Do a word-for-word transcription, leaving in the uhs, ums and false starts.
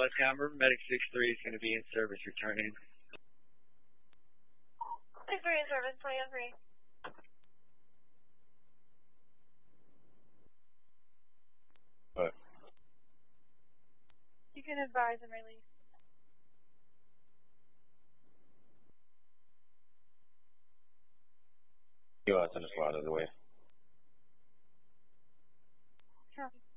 West Hammer, Medic six three is going to be in service returning. six three in service, twenty oh three. What? You can advise and release. U S and just out of the way. Copy.